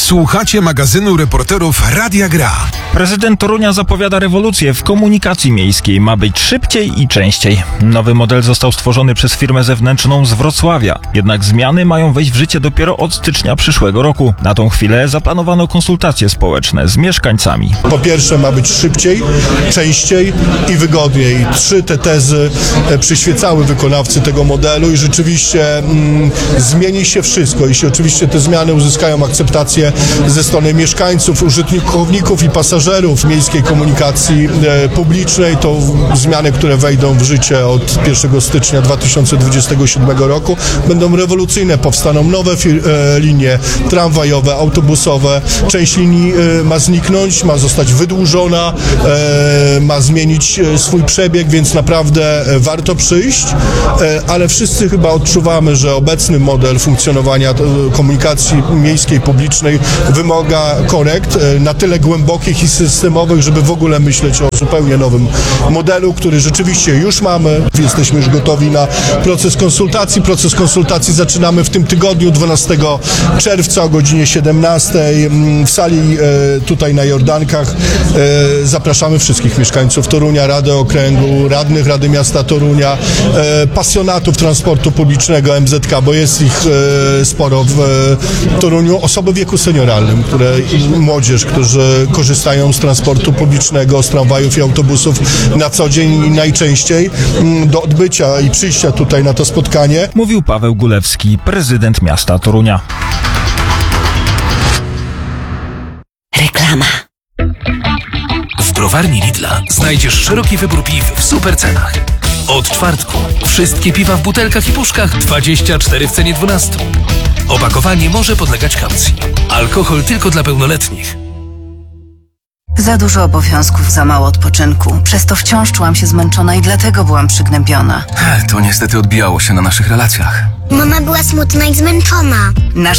Słuchacie magazynu reporterów Radia Gra. Prezydent Torunia zapowiada rewolucję w komunikacji miejskiej. Ma być szybciej i częściej. Nowy model został stworzony przez firmę zewnętrzną z Wrocławia. Jednak zmiany mają wejść w życie dopiero od stycznia przyszłego roku. Na tą chwilę zaplanowano konsultacje społeczne z mieszkańcami. Po pierwsze ma być szybciej, częściej i wygodniej. Trzy te tezy przyświecały wykonawcy tego modelu i rzeczywiście zmieni się wszystko. Jeśli oczywiście te zmiany uzyskają akceptację ze strony mieszkańców, użytkowników i pasażerów miejskiej komunikacji publicznej, to zmiany, które wejdą w życie od 1 stycznia 2027 roku, będą rewolucyjne. Powstaną nowe linie tramwajowe, autobusowe. Część linii ma zniknąć, ma zostać wydłużona, ma zmienić swój przebieg, więc naprawdę warto przyjść, ale wszyscy chyba odczuwamy, że obecny model funkcjonowania komunikacji miejskiej, publicznej wymaga korekt na tyle głębokich i systemowych, żeby w ogóle myśleć o zupełnie nowym modelu, który rzeczywiście już mamy. Jesteśmy już gotowi na proces konsultacji. Proces konsultacji zaczynamy w tym tygodniu, 12 czerwca o godzinie 17 w sali tutaj na Jordankach. Zapraszamy wszystkich mieszkańców Torunia, Rady Okręgu, radnych Rady Miasta Torunia, pasjonatów transportu publicznego MZK, bo jest ich sporo w Toruniu, osoby w wieku senioralnym, młodzież, którzy korzystają z transportu publicznego, z tramwajów i autobusów na co dzień i najczęściej do odbycia i przyjścia tutaj na to spotkanie. Mówił Paweł Gulewski, prezydent miasta Torunia. Reklama. W browarni Lidla znajdziesz szeroki wybór piw w super cenach. Od czwartku wszystkie piwa w butelkach i puszkach 24 w cenie 12. Opakowanie może podlegać kaucji. Alkohol tylko dla pełnoletnich. Za dużo obowiązków, za mało odpoczynku. Przez to wciąż czułam się zmęczona i dlatego byłam przygnębiona. To niestety odbijało się na naszych relacjach. Mama była smutna i zmęczona. Nasz